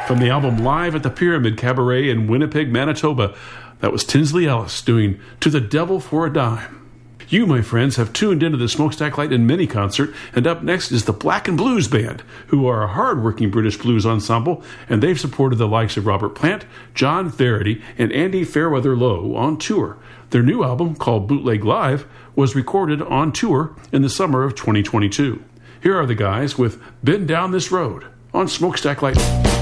From the album Live at the Pyramid Cabaret in Winnipeg, Manitoba, that was Tinsley Ellis doing To the Devil for a Dime. You, my friends, have tuned into the Smokestack Lightning mini concert, and up next is the Black and Blues Band, who are a hard-working British blues ensemble, and they've supported the likes of Robert Plant, John Verity, and Andy Fairweather Lowe on tour. Their new album, called Bootleg Live, was recorded on tour in the summer of 2022. Here are the guys with Been Down This Road on Smokestack Lightning.